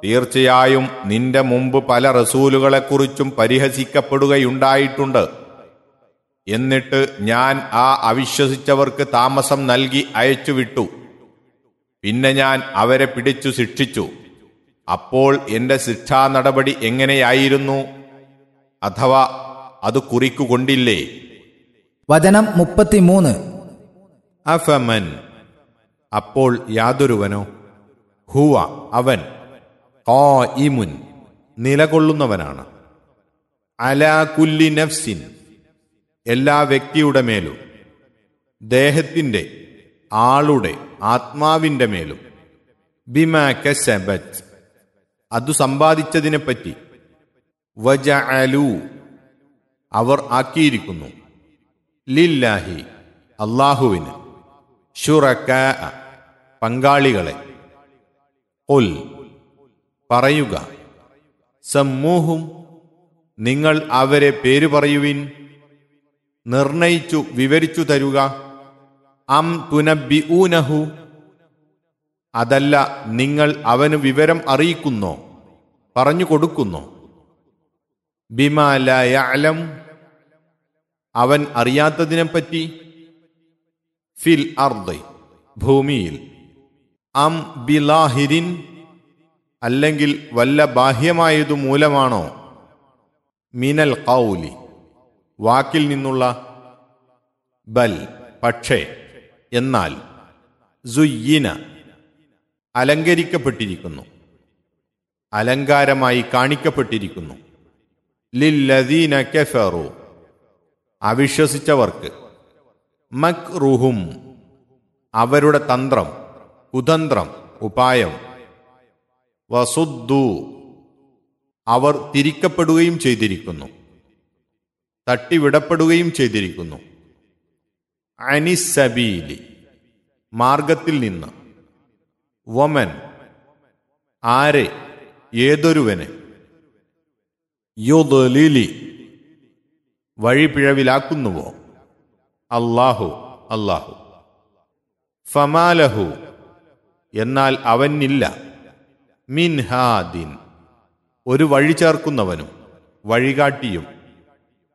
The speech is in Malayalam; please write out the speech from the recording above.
തീർച്ചയായും നിന്റെ മുമ്പ് പല റസൂലുകളെക്കുറിച്ചും പരിഹസിക്കപ്പെടുകയുണ്ടായിട്ടുണ്ട്. എന്നിട്ട് ഞാൻ ആ അവിശ്വസിച്ചവർക്ക് താമസം നൽകി അയച്ചുവിട്ടു. പിന്നെ ഞാൻ അവരെ പിടിച്ചു ശിക്ഷിച്ചു. അപ്പോൾ എന്റെ ശിക്ഷാ നടപടി എങ്ങനെയായിരുന്നു? അഥവാ അത് കുറിക്കുകൊണ്ടില്ലേ? വചനം 33. അഫമൻ, അപ്പോൾ യാതൊരുവനോ, ഹുവ അവൻ, ഖായിമുൻ നിലകൊള്ളുന്നവനാണ്, അലാ കുല്ലി നഫ്സിൻ എല്ലാ വ്യക്തിയുടെ മേലും, ദേഹത്തിൻ്റെ ആളുടെ ആത്മാവിൻ്റെ മേലും, ബിമാ കസബത് അതു സമ്പാദിച്ചതിനെപ്പറ്റി, വജഅലു അവർ ആക്കിയിരിക്കുന്നു, ലില്ലാഹി അല്ലാഹുവിന്, ശുറകാ പങ്കാളികളെ. ഖുൽ പറയുക, സമ്മൂഹും നിങ്ങൾ അവരെ പേര് പറയുവിൻ, നിർണയിച്ചു വിവരിച്ചു തരുക. അം തുനബ്ബിഊനഹു അതല്ല നിങ്ങൾ അവന് വിവരം അറിയിക്കുന്നോ, പറഞ്ഞു കൊടുക്കുന്നോ, ബിമാ ലാ യഅലം അവൻ അറിയാത്തതിനെപ്പറ്റി, ഫിൽ അർദ് ഭൂമിയിൽ, അം ബിലാഹിരിൻ അല്ലെങ്കിൽ വല്ല ബാഹ്യമായതു മൂലമാണോ, മിനൽ ഖൗലി വാക്കിൽ നിന്നുള്ള, ബൽ പക്ഷേ എന്നാൽ, സുയ്യിന അലങ്കരിക്കപ്പെട്ടിരിക്കുന്നു, അലങ്കാരമായി കാണിക്കപ്പെട്ടിരിക്കുന്നു, ലില്ലദീന കഫറു അവിശ്വസിച്ചവർക്ക്, മക്റുഹും അവരുടെ തന്ത്രം, കുതന്ത്രം, ഉപായം, വസുദ്ദു അവർ തിരിക്കപ്പെടുകയും ചെയ്തിരിക്കുന്നു, തട്ടിവിടപ്പെടുകയും ചെയ്തിരിക്കുന്നു, അനിസ്സബീലി മാർഗത്തിൽ നിന്ന്, വമൻ ആരെ ഏതൊരുവനെ, യുദ്ലിലി വഴിപിഴവിലാക്കുന്നുവോ, അല്ലാഹു അല്ലാഹു, ഫമാലഹു എന്നാൽ അവനില്ല, മിൻഹാദിൻ ഒരു വഴി ചേർക്കുന്നവനും വഴികാട്ടിയും